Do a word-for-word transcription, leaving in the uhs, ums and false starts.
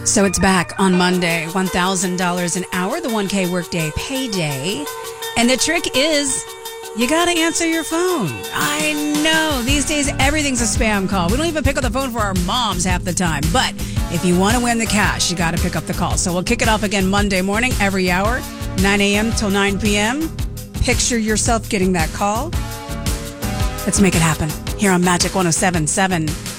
So it's back on Monday, one thousand dollars an hour, the one K workday payday. And the trick is you got to answer your phone. I know these days everything's a spam call. We don't even pick up the phone for our moms half the time. But if you want to win the cash, you got to pick up the call. So we'll kick it off again Monday morning, every hour, nine a.m. till nine p.m. Picture yourself getting that call. Let's make it happen here on Magic one oh seven point seven.